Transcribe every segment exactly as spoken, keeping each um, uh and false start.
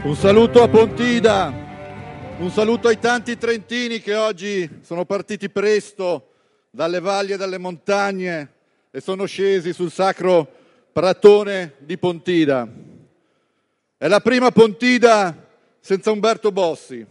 Un saluto a Pontida, un saluto ai tanti trentini che oggi sono partiti presto dalle valli e dalle montagne e sono scesi sul sacro pratone di Pontida. È la prima Pontida senza Umberto Bossi,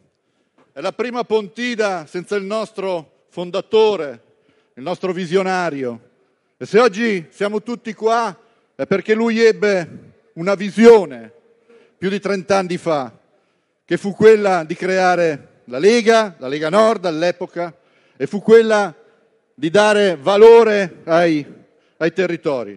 è la prima Pontida senza il nostro fondatore, il nostro visionario. E se oggi siamo tutti qua è perché lui ebbe una visione più di trent'anni fa, che fu quella di creare la Lega, la Lega Nord all'epoca, e fu quella di dare valore ai, ai territori.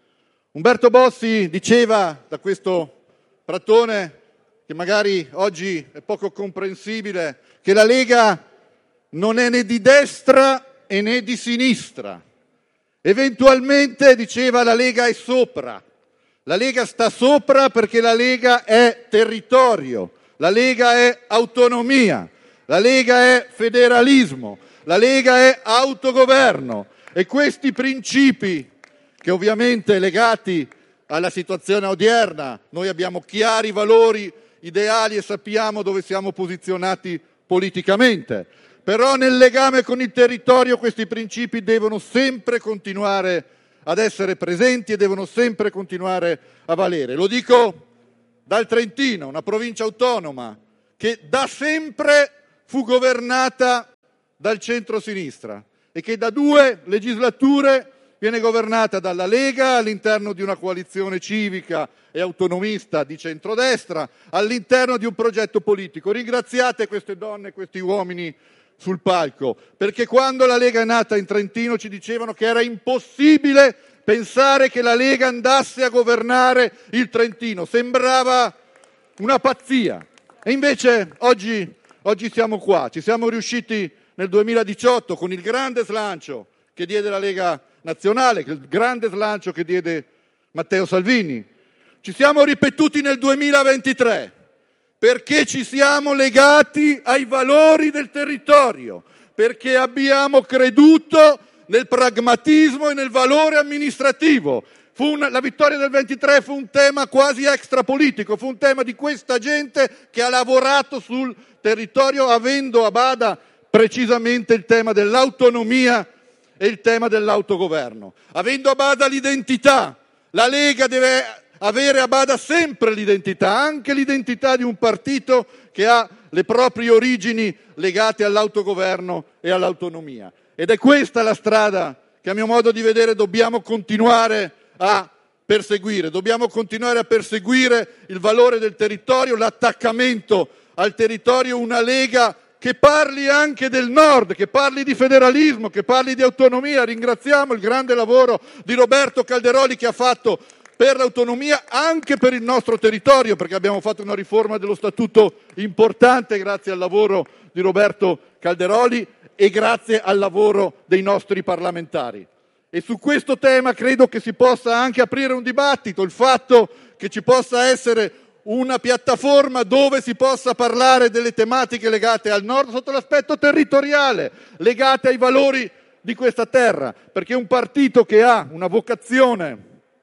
Umberto Bossi diceva da questo pratone, che magari oggi è poco comprensibile, che la Lega non è né di destra e né di sinistra. Eventualmente, diceva, la Lega è sopra. La Lega sta sopra perché la Lega è territorio, la Lega è autonomia, la Lega è federalismo, la Lega è autogoverno. E questi principi, che ovviamente legati alla situazione odierna, noi abbiamo chiari valori ideali e sappiamo dove siamo posizionati politicamente, però nel legame con il territorio questi principi devono sempre continuare ad essere presenti e devono sempre continuare a valere. Lo dico dal Trentino, una provincia autonoma che da sempre fu governata dal centro-sinistra e che da due legislature viene governata dalla Lega all'interno di una coalizione civica e autonomista di centrodestra, all'interno di un progetto politico. Ringraziate queste donne e questi uomini sul palco, perché quando la Lega è nata in Trentino ci dicevano che era impossibile pensare che la Lega andasse a governare il Trentino, sembrava una pazzia. E invece oggi, oggi siamo qua, ci siamo riusciti nel duemiladiciotto con il grande slancio che diede la Lega Nazionale, il grande slancio che diede Matteo Salvini. Ci siamo ripetuti nel duemilaventitré, perché ci siamo legati ai valori del territorio, perché abbiamo creduto nel pragmatismo e nel valore amministrativo. Fu una, la vittoria del ventitré fu un tema quasi extrapolitico, fu un tema di questa gente che ha lavorato sul territorio avendo a bada precisamente il tema dell'autonomia e il tema dell'autogoverno, avendo a bada l'identità. La Lega deve avere a bada sempre l'identità, anche l'identità di un partito che ha le proprie origini legate all'autogoverno e all'autonomia. Ed è questa la strada che a mio modo di vedere dobbiamo continuare a perseguire. Dobbiamo continuare a perseguire il valore del territorio, l'attaccamento al territorio, una Lega che parli anche del Nord, che parli di federalismo, che parli di autonomia. Ringraziamo il grande lavoro di Roberto Calderoli che ha fatto per l'autonomia anche per il nostro territorio, perché abbiamo fatto una riforma dello statuto importante grazie al lavoro di Roberto Calderoli e grazie al lavoro dei nostri parlamentari. E su questo tema credo che si possa anche aprire un dibattito, il fatto che ci possa essere una piattaforma dove si possa parlare delle tematiche legate al Nord sotto l'aspetto territoriale, legate ai valori di questa terra, perché un partito che ha una vocazione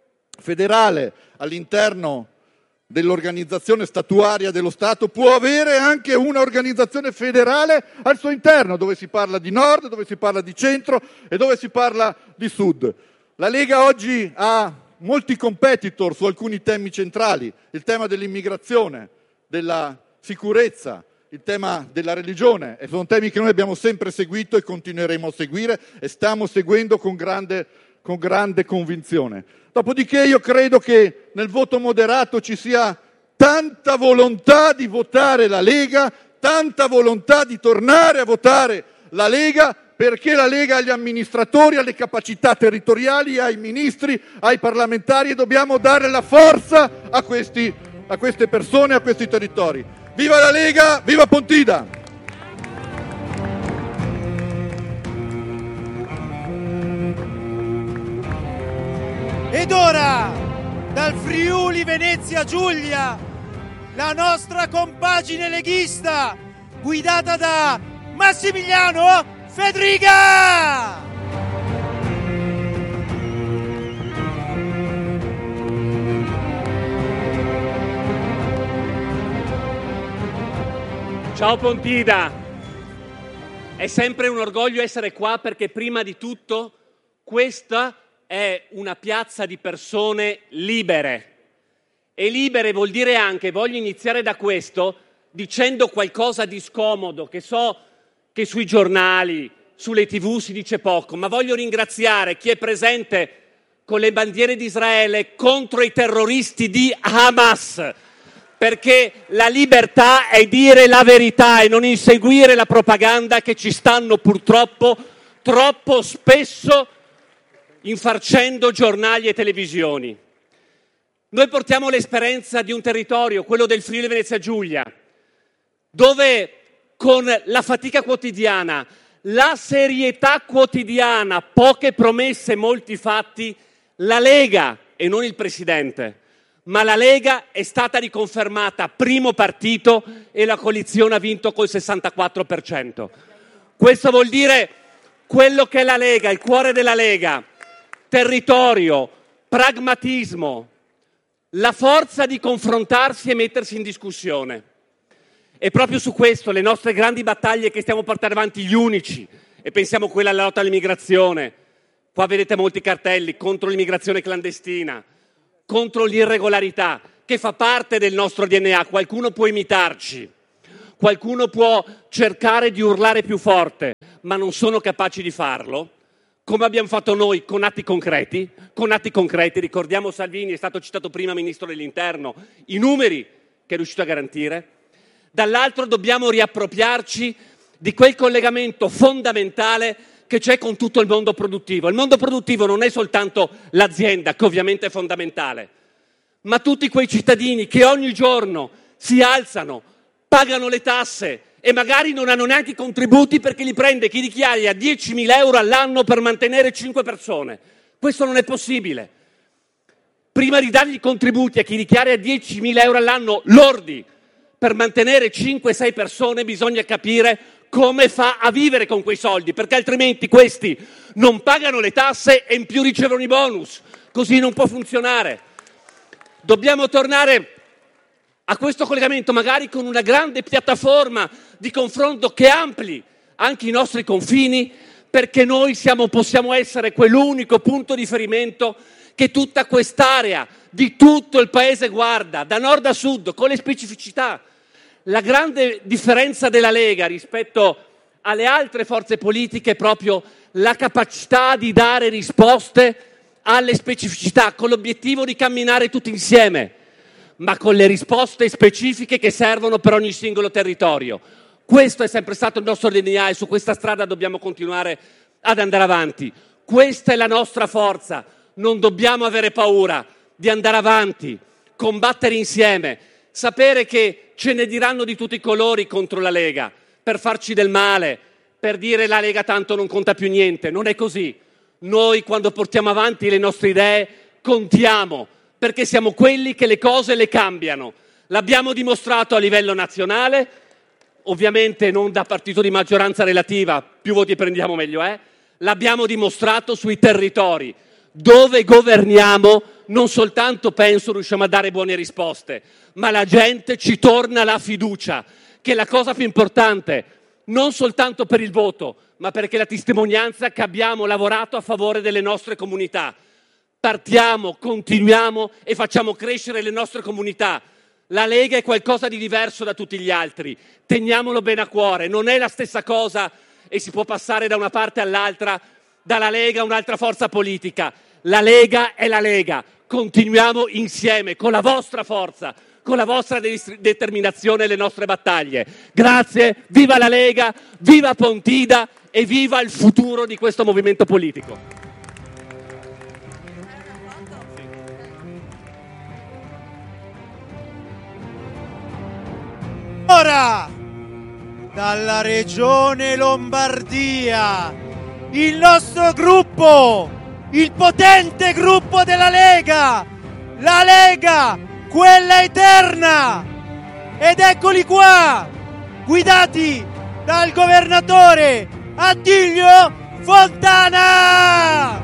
federale all'interno dell'organizzazione statuaria dello Stato può avere anche una organizzazione federale al suo interno, dove si parla di Nord, dove si parla di Centro e dove si parla di Sud. La Lega oggi ha molti competitor su alcuni temi centrali, il tema dell'immigrazione, della sicurezza, il tema della religione, e sono temi che noi abbiamo sempre seguito e continueremo a seguire e stiamo seguendo con grande, con grande convinzione. Dopodiché io credo che nel voto moderato ci sia tanta volontà di votare la Lega, tanta volontà di tornare a votare la Lega, perché la Lega ha gli amministratori, ha le capacità territoriali, ha i ministri, ha i parlamentari e dobbiamo dare la forza a, questi, a queste persone, a questi territori. Viva la Lega, viva Pontida! Ed ora, dal Friuli Venezia Giulia, la nostra compagine leghista, guidata da Massimiliano Fedriga! Ciao Pontida, è sempre un orgoglio essere qua perché prima di tutto questa è una piazza di persone libere e libere vuol dire anche, voglio iniziare da questo, dicendo qualcosa di scomodo, che so che sui giornali, sulle tv si dice poco, ma voglio ringraziare chi è presente con le bandiere di Israele contro i terroristi di Hamas, perché la libertà è dire la verità e non inseguire la propaganda che ci stanno purtroppo troppo spesso infarcendo giornali e televisioni. Noi portiamo l'esperienza di un territorio, quello del Friuli Venezia Giulia, dove con la fatica quotidiana, la serietà quotidiana, poche promesse, molti fatti, la Lega, e non il Presidente, ma la Lega è stata riconfermata primo partito e la coalizione ha vinto col sessantaquattro per cento. Questo vuol dire quello che è la Lega, il cuore della Lega: territorio, pragmatismo, la forza di confrontarsi e mettersi in discussione. E proprio su questo le nostre grandi battaglie che stiamo portando avanti, gli unici, e pensiamo a quella alla lotta all'immigrazione, qua vedete molti cartelli, contro l'immigrazione clandestina, contro l'irregolarità, che fa parte del nostro D N A. Qualcuno può imitarci, qualcuno può cercare di urlare più forte, ma non sono capaci di farlo, come abbiamo fatto noi con atti concreti, con atti concreti, ricordiamo Salvini, è stato citato prima Ministro dell'Interno, i numeri che è riuscito a garantire. Dall'altro dobbiamo riappropriarci di quel collegamento fondamentale che c'è con tutto il mondo produttivo. Il mondo produttivo non è soltanto l'azienda, che ovviamente è fondamentale, ma tutti quei cittadini che ogni giorno si alzano, pagano le tasse e magari non hanno neanche i contributi perché li prende chi dichiara diecimila euro all'anno per mantenere cinque persone. Questo non è possibile. Prima di dargli i contributi a chi dichiara diecimila euro all'anno lordi per mantenere cinque sei persone, bisogna capire come fa a vivere con quei soldi, perché altrimenti questi non pagano le tasse e in più ricevono i bonus. Così non può funzionare. Dobbiamo tornare a questo collegamento, magari con una grande piattaforma di confronto che ampli anche i nostri confini, perché noi siamo, possiamo essere quell'unico punto di riferimento che tutta quest'area di tutto il paese guarda, da nord a sud, con le specificità. La grande differenza della Lega rispetto alle altre forze politiche è proprio la capacità di dare risposte alle specificità, con l'obiettivo di camminare tutti insieme, ma con le risposte specifiche che servono per ogni singolo territorio. Questo è sempre stato il nostro D N A e su questa strada dobbiamo continuare ad andare avanti. Questa è la nostra forza. Non dobbiamo avere paura di andare avanti, combattere insieme, sapere che ce ne diranno di tutti i colori contro la Lega, per farci del male, per dire la Lega tanto non conta più niente. Non è così. Noi quando portiamo avanti le nostre idee contiamo, perché siamo quelli che le cose le cambiano. L'abbiamo dimostrato a livello nazionale, ovviamente non da partito di maggioranza relativa, più voti prendiamo meglio è, l'abbiamo dimostrato sui territori, dove governiamo. Non soltanto penso riusciamo a dare buone risposte, ma la gente ci torna la fiducia, che è la cosa più importante, non soltanto per il voto, ma perché la testimonianza che abbiamo lavorato a favore delle nostre comunità. Partiamo, continuiamo e facciamo crescere le nostre comunità. La Lega è qualcosa di diverso da tutti gli altri, teniamolo bene a cuore, non è la stessa cosa e si può passare da una parte all'altra, dalla Lega a un'altra forza politica. La Lega è la Lega, continuiamo insieme con la vostra forza, con la vostra de- determinazione le nostre battaglie. Grazie, viva la Lega, viva Pontida e viva il futuro di questo movimento politico. Ora, dalla regione Lombardia, il nostro gruppo, il potente gruppo della Lega, la Lega, quella eterna. Ed eccoli qua, guidati dal governatore Attilio Fontana.